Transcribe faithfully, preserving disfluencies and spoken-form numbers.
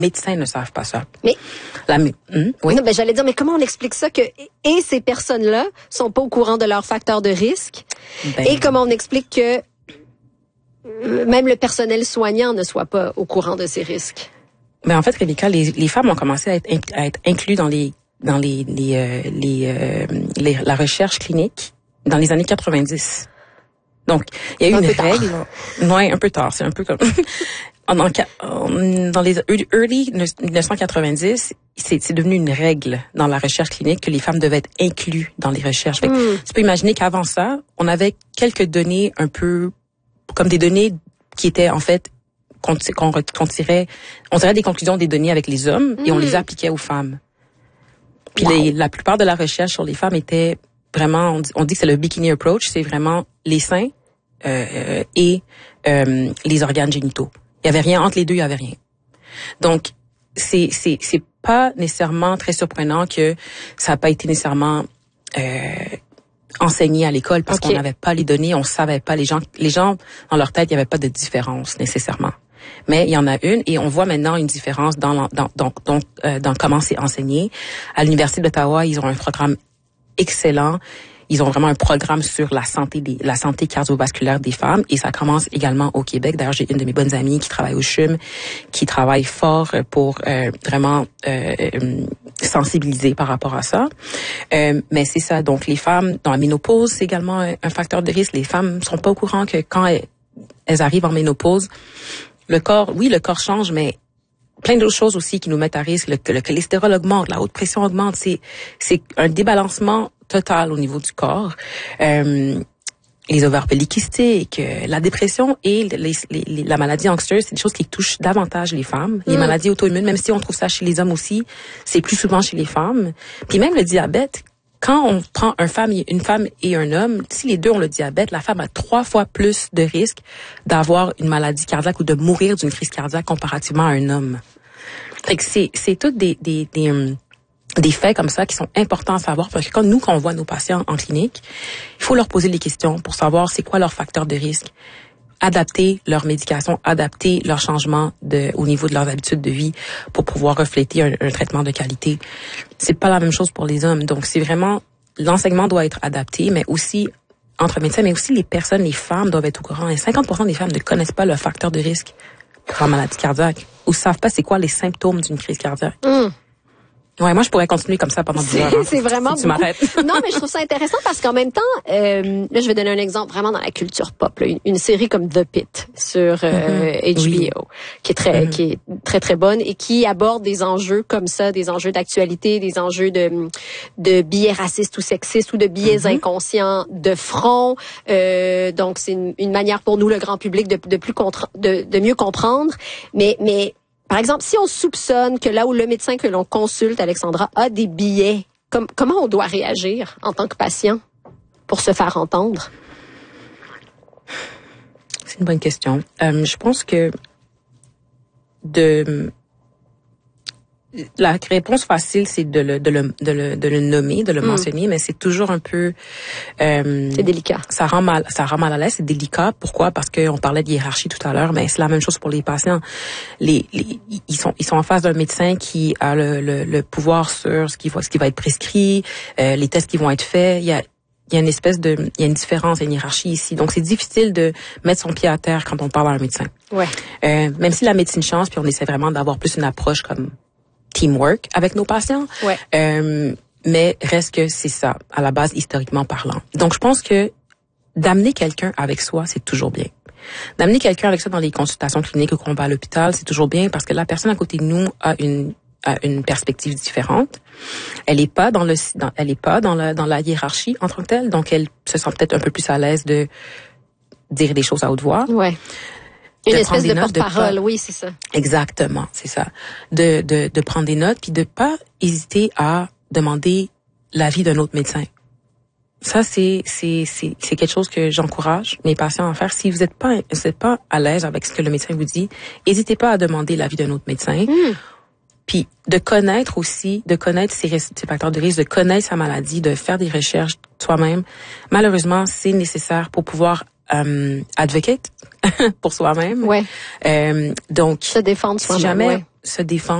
médecins ne savent pas ça. Mais la, hum, oui. non, ben j'allais dire, mais comment on explique ça que et ces personnes-là sont pas au courant de leurs facteurs de risque Ben, et comment on explique que même le personnel soignant ne soit pas au courant de ces risques? Mais en fait, Rebecca, les, les femmes ont commencé à être, à être incluses dans les dans les les, euh, les, euh, les la recherche clinique dans les années quatre-vingt-dix. Donc, il y a eu un une peu règle. Ouais, un peu tard. C'est un peu comme en, en, dans les early dix-neuf cent quatre-vingt-dix, c'est, c'est devenu une règle dans la recherche clinique que les femmes devaient être incluses dans les recherches. Fait que, mm. Tu peux imaginer qu'avant ça, on avait quelques données un peu comme des données qui étaient en fait qu'on, qu'on, qu'on tirait, on tirait des conclusions des données avec les hommes mm. et on les appliquait aux femmes. Puis wow. les, la plupart de la recherche sur les femmes était vraiment, on dit, on dit que c'est le bikini approach, c'est vraiment les seins euh, et euh, les organes génitaux. Il y avait rien entre les deux, il y avait rien. Donc c'est c'est c'est pas nécessairement très surprenant que ça n'a pas été nécessairement euh, enseigné à l'école parce okay. qu'on n'avait pas les données, on savait pas les gens les gens dans leur tête, il y avait pas de différence nécessairement. Mais il y en a une et on voit maintenant une différence dans dans dans dans, euh, dans comment c'est enseigné. À l'Université d'Ottawa, ils ont un programme excellent. Ils ont vraiment un programme sur la santé des, la santé cardiovasculaire des femmes et ça commence également au Québec. D'ailleurs, j'ai une de mes bonnes amies qui travaille au C H U M, qui travaille fort pour euh, vraiment euh, sensibiliser par rapport à ça. Euh, mais c'est ça. Donc, les femmes dans la ménopause, c'est également un, un facteur de risque. Les femmes sont pas au courant que quand elles, elles arrivent en ménopause, le corps, oui, le corps change, mais plein d'autres choses aussi qui nous mettent à risque. Le, le cholestérol augmente, la haute pression augmente. C'est, c'est un débalancement total au niveau du corps. Euh, les ovaires polykystiques, la dépression et les, les, les, la maladie anxieuse, c'est des choses qui touchent davantage les femmes. Les mmh. maladies auto-immunes, même si on trouve ça chez les hommes aussi, c'est plus souvent chez les femmes. Puis même le diabète, quand on prend un femme, une femme et un homme, si les deux ont le diabète, la femme a trois fois plus de risques d'avoir une maladie cardiaque ou de mourir d'une crise cardiaque comparativement à un homme. Fait que c'est, c'est toutes des, des, des, um, des faits comme ça qui sont importants à savoir parce que quand nous, quand on voit nos patients en clinique, il faut leur poser des questions pour savoir c'est quoi leur facteur de risque, adapter leur médication, adapter leur changement de, au niveau de leurs habitudes de vie pour pouvoir refléter un, un traitement de qualité. C'est pas la même chose pour les hommes. Donc, c'est vraiment, l'enseignement doit être adapté, mais aussi entre médecins, mais aussi les personnes, les femmes doivent être au courant. Et cinquante pour cent des femmes ne connaissent pas le facteur de risque pour la maladie cardiaque ou savent pas c'est quoi les symptômes d'une crise cardiaque. Mm. Ouais, moi je pourrais continuer comme ça pendant dix heures. Hein. C'est vraiment si tu m'arrêtes. Non, mais je trouve ça intéressant parce qu'en même temps, euh, là je vais donner un exemple vraiment dans la culture pop, là, une, une série comme The Pitt sur euh, mm-hmm. H B O, oui. qui est très, mm-hmm. qui est très très bonne et qui aborde des enjeux comme ça, des enjeux d'actualité, des enjeux de de biais racistes ou sexistes ou de biais mm-hmm. inconscients de front. Euh, donc c'est une, une manière pour nous le grand public de de plus contre, de de mieux comprendre, mais mais par exemple, si on soupçonne que là où le médecin que l'on consulte, Alexandra, a des biais, com- comment on doit réagir en tant que patient pour se faire entendre? C'est une bonne question. Euh, je pense que de la réponse facile, c'est de le, de le, de le, de le nommer, de le mm. mentionner, mais c'est toujours un peu... Euh, c'est délicat. Ça rend mal, ça rend mal à l'aise, c'est délicat. Pourquoi? Parce qu'on parlait de hiérarchie tout à l'heure, mais c'est la même chose pour les patients. Les, les, ils sont, ils sont en face d'un médecin qui a le, le, le pouvoir sur ce qui va, ce qui va être prescrit, euh, les tests qui vont être faits. Il y a, il y a une espèce de, il y a une différence, il y a une hiérarchie ici. Donc, c'est difficile de mettre son pied à terre quand on parle à un médecin. Ouais. Euh, même si la médecine change, puis on essaie vraiment d'avoir plus une approche comme teamwork avec nos patients. Ouais. Euh, mais reste que c'est ça, à la base, historiquement parlant. Donc, je pense que d'amener quelqu'un avec soi, c'est toujours bien. D'amener quelqu'un avec soi dans les consultations cliniques ou qu'on va à l'hôpital, c'est toujours bien parce que la personne à côté de nous a une a une perspective différente. Elle est pas dans le dans, elle est pas dans la dans la hiérarchie en tant que telle, donc elle se sent peut-être un peu plus à l'aise de dire des choses à haute voix. Ouais. Une espèce de porte-parole, oui, c'est ça. Exactement, c'est ça. De, de, de prendre des notes, puis de pas hésiter à demander l'avis d'un autre médecin. Ça, c'est, c'est, c'est, c'est quelque chose que j'encourage mes patients à faire. Si vous n'êtes pas, vous êtes pas à l'aise avec ce que le médecin vous dit, n'hésitez pas à demander l'avis d'un autre médecin. Mm. Puis de connaître aussi, de connaître ses, ses facteurs de risque, de connaître sa maladie, de faire des recherches soi-même. Malheureusement, c'est nécessaire pour pouvoir euh, advocate pour soi-même. Ouais. Euh, donc, se défendre si soi-même. jamais, ouais. se défendre